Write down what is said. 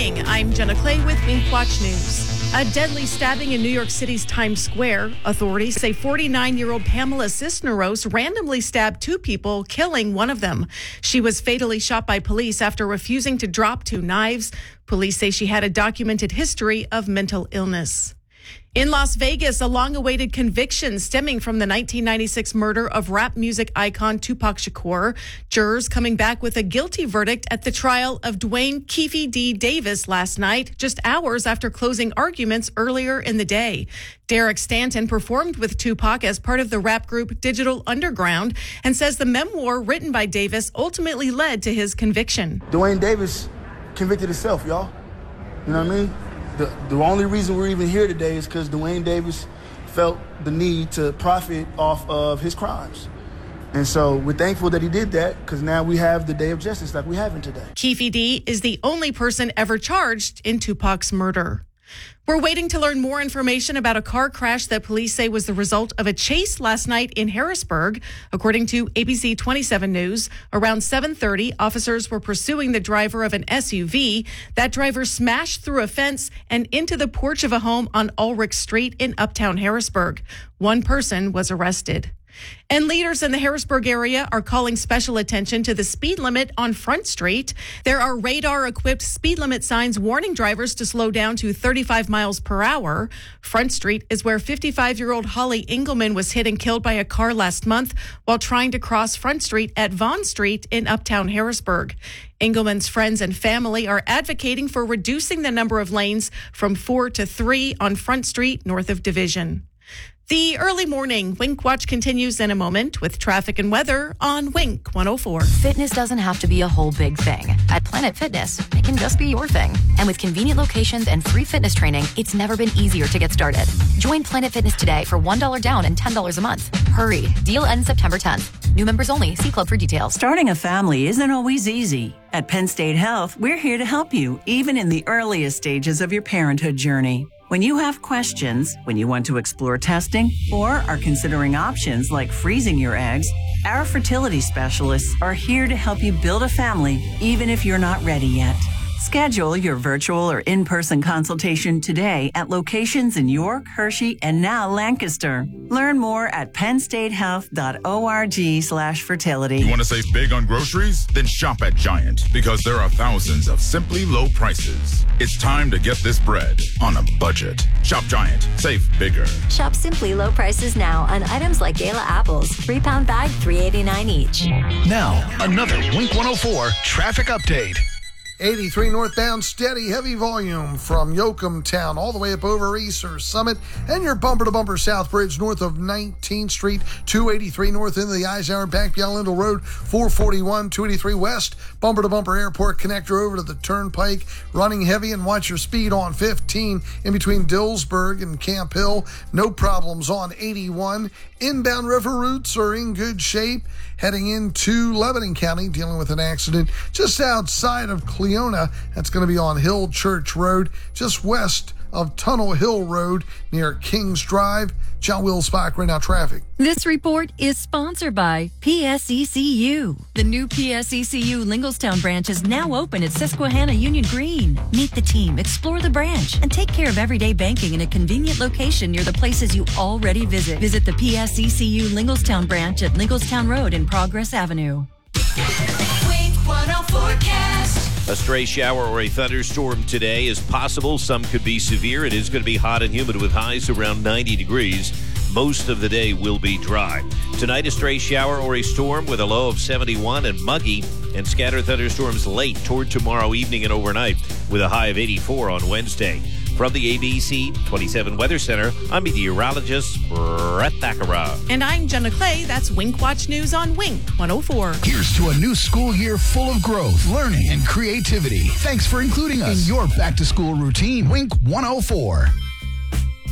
morning. I'm Jenna Clay with Wink Watch News. A deadly stabbing in New York City's Times Square. Authorities say 49-year-old Pamela Cisneros randomly stabbed two people, killing one of them. She was fatally shot by police after refusing to drop two knives. Police say she had a documented history of mental illness. In Las Vegas, a long-awaited conviction stemming from the 1996 murder of rap music icon Tupac Shakur. Jurors coming back with a guilty verdict at the trial of Dwayne Keefe D. Davis last night, just hours after closing arguments earlier in the day. Derek Stanton performed with Tupac as part of the rap group Digital Underground and says the memoir written by Davis ultimately led to his conviction. Dwayne Davis convicted himself, y'all. You know what I mean? The only reason we're even here today is because Dwayne Davis felt the need to profit off of his crimes. And so we're thankful that he did that because now we have the day of justice like we haven't today. Keefe D is the only person ever charged in Tupac's murder. We're waiting to learn more information about a car crash that police say was the result of a chase last night in Harrisburg. According to ABC 27 News, around 7:30, officers were pursuing the driver of an SUV. That driver smashed through a fence and into the porch of a home on Ulrich Street in Uptown Harrisburg. One person was arrested. And leaders in the Harrisburg area are calling special attention to the speed limit on Front Street. There are radar-equipped speed limit signs warning drivers to slow down to 35 miles per hour. Front Street is where 55-year-old Holly Engelman was hit and killed by a car last month while trying to cross Front Street at Vaughn Street in Uptown Harrisburg. Engelman's friends and family are advocating for reducing the number of lanes from 4 to 3 on Front Street north of Division. The early morning Wink Watch continues in a moment with traffic and weather on Wink 104. Fitness doesn't have to be a whole big thing. At Planet Fitness, it can just be your thing. And with convenient locations and free fitness training, it's never been easier to get started. Join Planet Fitness today for $1 down and $10 a month. Hurry. Deal ends September 10th. New members only. See club for details. Starting a family isn't always easy. At Penn State Health, we're here to help you, even in the earliest stages of your parenthood journey. When you have questions, when you want to explore testing, or are considering options like freezing your eggs, our fertility specialists are here to help you build a family, even if you're not ready yet. Schedule your virtual or in-person consultation today at locations in York, Hershey, and now Lancaster. Learn more at pennstatehealth.org/fertility. You want to save big on groceries? Then shop at Giant, because there are thousands of simply low prices. It's time to get this bread on a budget. Shop Giant. Save bigger. Shop Simply Low prices now on items like Gala apples, 3-pound bag, $3.89 each. Now, another Wink 104 traffic update. 83 northbound, steady, heavy volume from Yoakum Town all the way up over Easter Summit and your bumper-to-bumper South Bridge north of 19th Street, 283 north into the Eisenhower Bank, Allendale Road, 441, 283 west, bumper-to-bumper Airport connector over to the Turnpike, running heavy, and watch your speed on 15 in between Dillsburg and Camp Hill. No problems on 81. Inbound river routes are in good shape. Heading into Lebanon County, dealing with an accident just outside of Cleona. That's going to be on Hill Church Road, just west of Tunnel Hill Road near Kings Drive. John Will Spock, right now traffic. This report is sponsored by PSECU. The new PSECU Linglestown branch is now open at Susquehanna Union Green. Meet the team, explore the branch, and take care of everyday banking in a convenient location near the places you already visit. Visit the PSECU Linglestown branch at Linglestown Road and Progress Avenue. Wink 104 forecast. A stray shower or a thunderstorm today is possible. Some could be severe. It is going to be hot and humid with highs around 90 degrees. Most of the day will be dry. Tonight, a stray shower or a storm with a low of 71 and muggy, and scattered thunderstorms late toward tomorrow evening and overnight with a high of 84 on Wednesday. From the ABC 27 Weather Center, I'm meteorologist Brett Thakara. And I'm Jenna Clay. That's Wink Watch News on Wink 104. Here's to a new school year full of growth, learning, and creativity. Thanks for including us in your back-to-school routine. Wink 104.